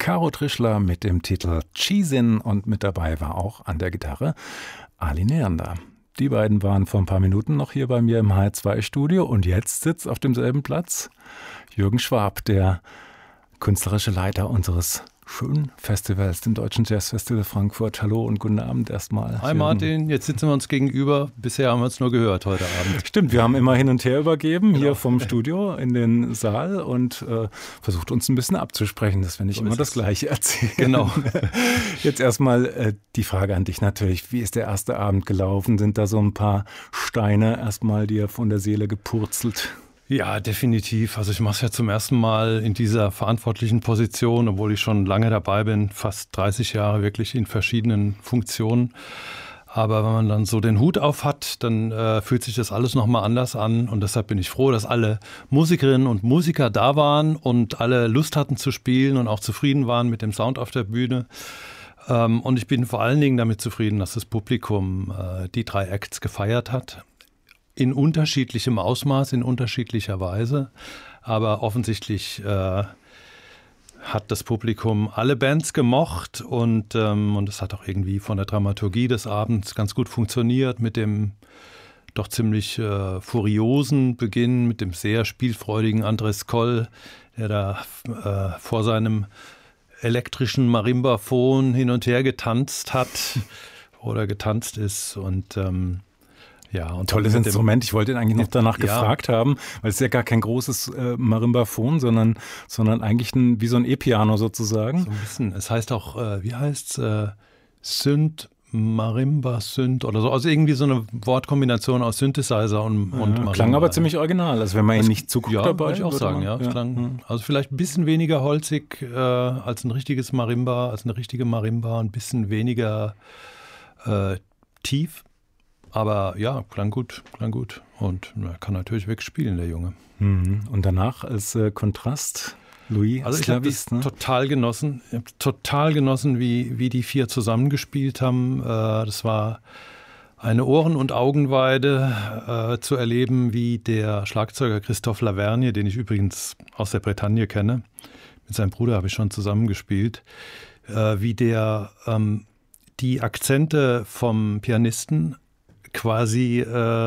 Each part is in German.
Caro Trischler mit dem Titel Cheesin und mit dabei war auch an der Gitarre Ali Neander. Die beiden waren vor ein paar Minuten noch hier bei mir im HR2-Studio und jetzt sitzt auf demselben Platz Jürgen Schwab, der künstlerische Leiter unseres schönen Festivals, dem Deutschen Jazzfestival Frankfurt. Hallo und guten Abend erstmal. Hi Martin, jetzt sitzen wir uns gegenüber. Bisher haben wir uns nur gehört heute Abend. Stimmt, wir haben immer hin und her übergeben, hier vom Studio in den Saal und versucht uns ein bisschen abzusprechen, dass wir nicht immer das Gleiche erzählen. Genau. Jetzt erstmal die Frage an dich natürlich. Wie ist der erste Abend gelaufen? Sind da so ein paar Steine erstmal dir von der Seele gepurzelt? Ja, definitiv. Also ich mache es ja zum ersten Mal in dieser verantwortlichen Position, obwohl ich schon lange dabei bin, fast 30 Jahre wirklich in verschiedenen Funktionen. Aber wenn man dann so den Hut auf hat, dann fühlt sich das alles nochmal anders an. Und deshalb bin ich froh, dass alle Musikerinnen und Musiker da waren und alle Lust hatten zu spielen und auch zufrieden waren mit dem Sound auf der Bühne. Und ich bin vor allen Dingen damit zufrieden, dass das Publikum die 3 Acts gefeiert hat. In unterschiedlichem Ausmaß, in unterschiedlicher Weise. Aber offensichtlich hat das Publikum alle Bands gemocht und es hat auch irgendwie von der Dramaturgie des Abends ganz gut funktioniert mit dem doch ziemlich furiosen Beginn, mit dem sehr spielfreudigen Andres Coll, der da vor seinem elektrischen Marimbaphon hin und her getanzt hat oder getanzt ist und ja, und tolles Instrument. Ich wollte ihn eigentlich noch danach gefragt haben, weil es ist ja gar kein großes Marimbaphon, sondern eigentlich wie so ein E-Piano sozusagen. So ein bisschen. Es heißt auch, wie heißt es? Synth, Marimba, Synth oder so. Also irgendwie so eine Wortkombination aus Synthesizer und Marimba. Klang aber ziemlich original. Also wenn man ihn nicht zuguckt dabei. Würde ich auch sagen, ja. Klang, also vielleicht ein bisschen weniger holzig als ein richtiges Marimba, als eine richtige Marimba, ein bisschen weniger tief. Aber ja, klang gut. Und er kann natürlich wegspielen, der Junge. Und danach als Kontrast Louis also Sclavis. Ich habe total genossen, wie die 4 zusammengespielt haben. Das war eine Ohren- und Augenweide zu erleben, wie der Schlagzeuger Christophe Lavergne, den ich übrigens aus der Bretagne kenne, mit seinem Bruder habe ich schon zusammengespielt, wie der die Akzente vom Pianisten quasi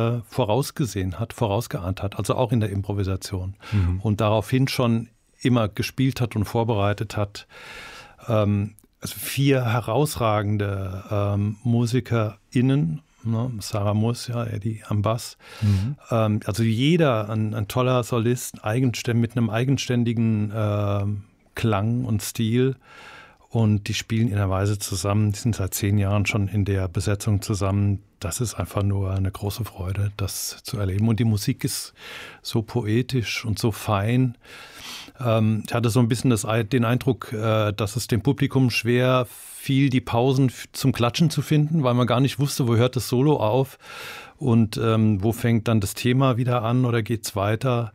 vorausgeahnt hat, also auch in der Improvisation. Und daraufhin schon immer gespielt hat und vorbereitet hat. Also 4 herausragende MusikerInnen, ne? Sarah Murcia, Eddie am Bass. Also jeder ein toller Solist, mit einem eigenständigen Klang und Stil. Und die spielen in einer Weise zusammen, die sind seit 10 Jahren schon in der Besetzung zusammen. Das ist einfach nur eine große Freude, das zu erleben. Und die Musik ist so poetisch und so fein. Ich hatte so ein bisschen den Eindruck, dass es dem Publikum schwer fiel, die Pausen zum Klatschen zu finden, weil man gar nicht wusste, wo hört das Solo auf und wo fängt dann das Thema wieder an oder geht's weiter.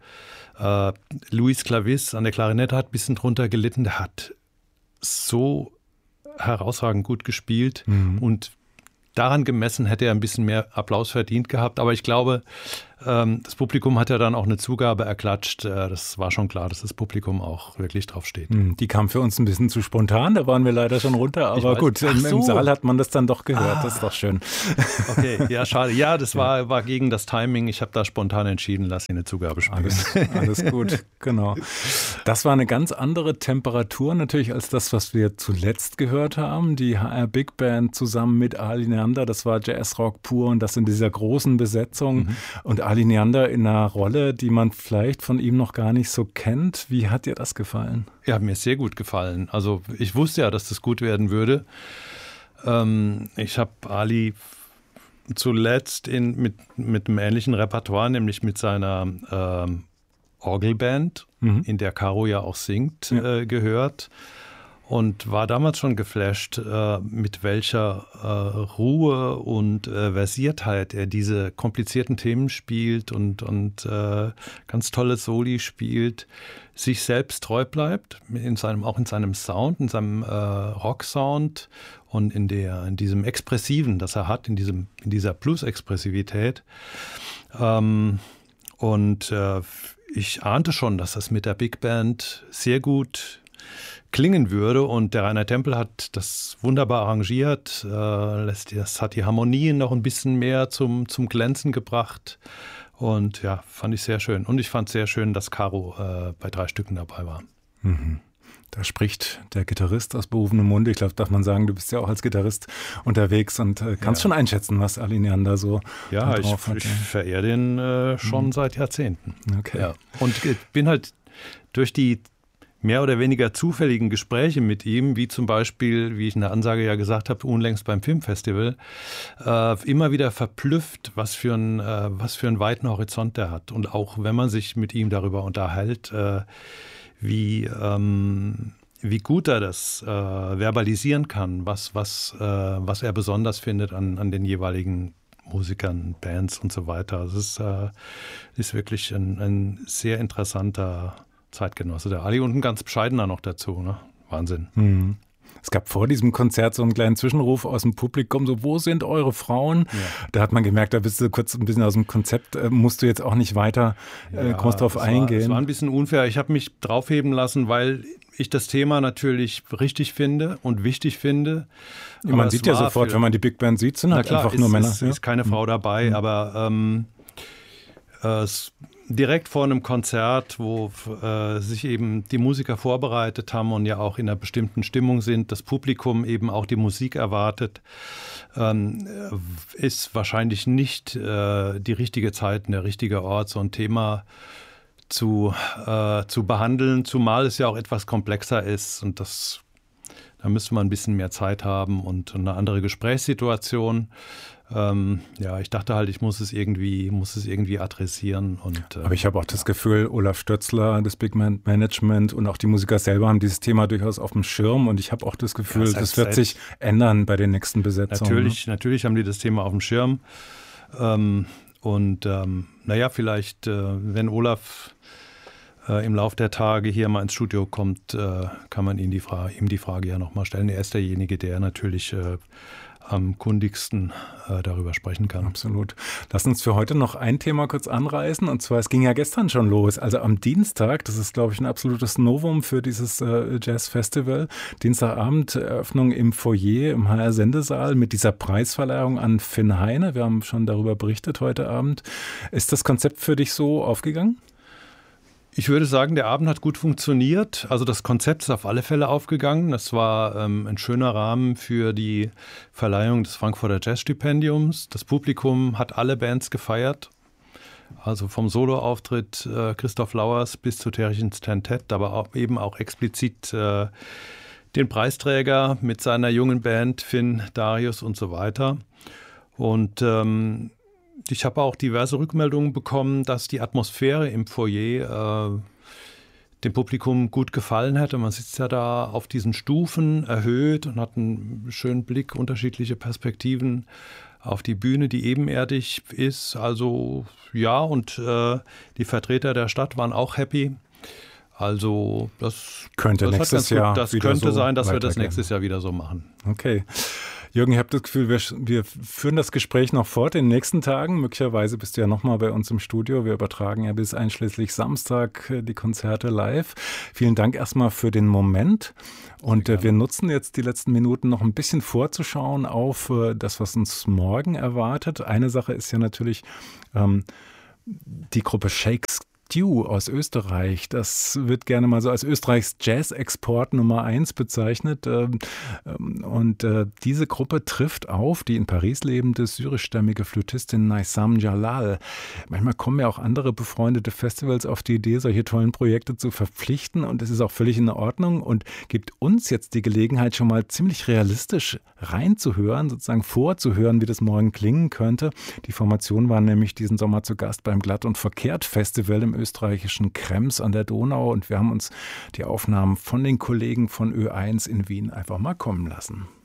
Luis Clavis an der Klarinette hat ein bisschen drunter gelitten, der hat so herausragend gut gespielt und daran gemessen hätte er ein bisschen mehr Applaus verdient gehabt. Aber ich glaube, das Publikum hat ja dann auch eine Zugabe erklatscht. Das war schon klar, dass das Publikum auch wirklich drauf steht. Die kam für uns ein bisschen zu spontan, da waren wir leider schon runter. Aber gut, im Saal hat man das dann doch gehört. Das ist doch schön. Okay, ja, schade. Ja, das war gegen das Timing. Ich habe da spontan entschieden, lass ihn eine Zugabe spielen. Alles gut, genau. Das war eine ganz andere Temperatur natürlich als das, was wir zuletzt gehört haben. Die HR Big Band zusammen mit Ali Neander, das war Jazzrock pur und das in dieser großen Besetzung. Und Ali Neander in einer Rolle, die man vielleicht von ihm noch gar nicht so kennt. Wie hat dir das gefallen? Ja, mir ist sehr gut gefallen. Also ich wusste ja, dass das gut werden würde. Ich habe Ali zuletzt mit einem ähnlichen Repertoire, nämlich mit seiner Orgelband, in der Caro ja auch singt, gehört. Und war damals schon geflasht, mit welcher Ruhe und Versiertheit er diese komplizierten Themen spielt und ganz tolle Soli spielt, sich selbst treu bleibt, auch in seinem Sound, in seinem Rock-Sound und in diesem Expressiven, das er hat, in dieser Blues-Expressivität. Ich ahnte schon, dass das mit der Big Band sehr gut klingen würde. Und der Rainer Tempel hat das wunderbar arrangiert, das hat die Harmonien noch ein bisschen mehr zum Glänzen gebracht. Und ja, fand ich sehr schön. Und ich fand sehr schön, dass Caro bei 3 Stücken dabei war. Mhm. Da spricht der Gitarrist aus berufenem Munde. Ich glaube, darf man sagen, du bist ja auch als Gitarrist unterwegs und kannst schon einschätzen, was Ali Neander so drauf hat. Ich verehre den schon seit Jahrzehnten. Okay. Ja. Und bin halt durch die mehr oder weniger zufälligen Gespräche mit ihm, wie zum Beispiel, wie ich in der Ansage ja gesagt habe, unlängst beim Filmfestival, immer wieder verblüfft, was für einen weiten Horizont der hat. Und auch wenn man sich mit ihm darüber unterhält, wie gut er das verbalisieren kann, was er besonders findet an den jeweiligen Musikern, Bands und so weiter. Also es ist wirklich ein sehr interessanter Zeitgenosse, der Ali, und ein ganz bescheidener noch dazu. Ne? Wahnsinn. Mhm. Es gab vor diesem Konzert so einen kleinen Zwischenruf aus dem Publikum, so, wo sind eure Frauen? Ja. Da hat man gemerkt, da bist du kurz ein bisschen aus dem Konzept, musst du jetzt auch nicht weiter groß drauf eingehen. Es war ein bisschen unfair. Ich habe mich draufheben lassen, weil ich das Thema natürlich richtig finde und wichtig finde. Ja, man sieht ja sofort, wenn man die Big Band sieht, sind halt einfach nur Männer. Es ist keine Frau dabei, aber direkt vor einem Konzert, wo sich eben die Musiker vorbereitet haben und ja auch in einer bestimmten Stimmung sind, das Publikum eben auch die Musik erwartet, ist wahrscheinlich nicht die richtige Zeit und der richtige Ort, so ein Thema zu behandeln, zumal es ja auch etwas komplexer ist und da müsste man ein bisschen mehr Zeit haben und eine andere Gesprächssituation. Ich dachte halt, ich muss es irgendwie adressieren. Aber ich habe auch das Gefühl, Olaf Stötzler, das Big Band Management und auch die Musiker selber haben dieses Thema durchaus auf dem Schirm und ich habe auch das Gefühl, das wird sich ändern bei den nächsten Besetzungen. Natürlich haben die das Thema auf dem Schirm. Vielleicht, wenn Olaf im Lauf der Tage hier mal ins Studio kommt, kann man ihm die Frage ja nochmal stellen. Er ist derjenige, der natürlich am kundigsten darüber sprechen kann. Absolut. Lass uns für heute noch ein Thema kurz anreißen. Und zwar, es ging ja gestern schon los. Also am Dienstag, das ist, glaube ich, ein absolutes Novum für dieses Jazz-Festival. Dienstagabend Eröffnung im Foyer, im HR-Sendesaal mit dieser Preisverleihung an Finn Heine. Wir haben schon darüber berichtet heute Abend. Ist das Konzept für dich so aufgegangen? Ich würde sagen, der Abend hat gut funktioniert. Also das Konzept ist auf alle Fälle aufgegangen. Das war ein schöner Rahmen für die Verleihung des Frankfurter Jazzstipendiums. Das Publikum hat alle Bands gefeiert. Also vom Soloauftritt Christoph Lauers bis zu Terrichens Tantett, aber eben auch explizit den Preisträger mit seiner jungen Band, Finn, Darius und so weiter. Und ich habe auch diverse Rückmeldungen bekommen, dass die Atmosphäre im Foyer dem Publikum gut gefallen hätte. Man sitzt ja da auf diesen Stufen erhöht und hat einen schönen Blick, unterschiedliche Perspektiven auf die Bühne, die ebenerdig ist. Also ja, und die Vertreter der Stadt waren auch happy. Also das könnte nächstes Jahr das wieder könnte so sein, dass wir das weitergehen. nächstes Jahr wieder so machen. Okay. Jürgen, ich habe das Gefühl, wir führen das Gespräch noch fort in den nächsten Tagen. Möglicherweise bist du ja nochmal bei uns im Studio. Wir übertragen ja bis einschließlich Samstag die Konzerte live. Vielen Dank erstmal für den Moment. Und wir nutzen jetzt die letzten Minuten noch ein bisschen vorzuschauen auf das, was uns morgen erwartet. Eine Sache ist ja natürlich die Gruppe Shakes Stew aus Österreich. Das wird gerne mal so als Österreichs Jazz-Export Nummer 1 bezeichnet. Und diese Gruppe trifft auf die in Paris lebende syrischstämmige Flötistin Naysam Jalal. Manchmal kommen ja auch andere befreundete Festivals auf die Idee, solche tollen Projekte zu verpflichten. Und es ist auch völlig in Ordnung und gibt uns jetzt die Gelegenheit, schon mal ziemlich realistisch reinzuhören, sozusagen vorzuhören, wie das morgen klingen könnte. Die Formation war nämlich diesen Sommer zu Gast beim Glatt und Verkehrt Festival im österreichischen Krems an der Donau und wir haben uns die Aufnahmen von den Kollegen von Ö1 in Wien einfach mal kommen lassen.